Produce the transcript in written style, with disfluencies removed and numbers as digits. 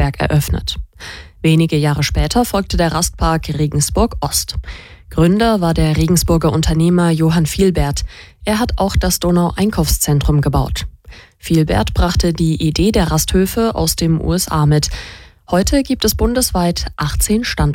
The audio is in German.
Regensberg eröffnet. Wenige Jahre später folgte der Rastpark Regensburg Ost. Gründer war der Regensburger Unternehmer Johann Vielbert. Er hat auch das Donau-Einkaufszentrum gebaut. Vielbert brachte die Idee der Rasthöfe aus den USA mit. Heute gibt es bundesweit 18 Standorte.